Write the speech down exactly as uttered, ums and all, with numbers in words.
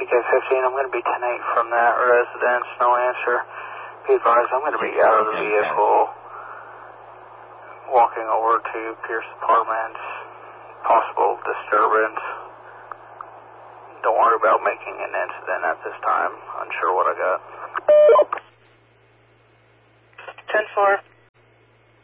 T K fifteen, I'm going to be ten eight from that residence, no answer. Be advised, I'm going to be out of the vehicle, walking over to Pierce Apartments, possible disturbance. Don't worry about making an incident at this time, unsure what I got. ten four.